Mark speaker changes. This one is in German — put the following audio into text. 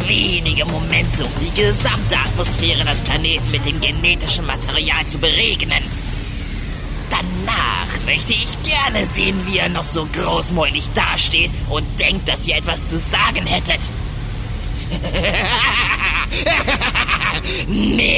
Speaker 1: wenige Momente, um die gesamte Atmosphäre des Planeten mit dem genetischen Material zu beregnen. Danach möchte ich gerne sehen, wie ihr noch so großmäulig dasteht und denkt, dass ihr etwas zu sagen hättet. Nee.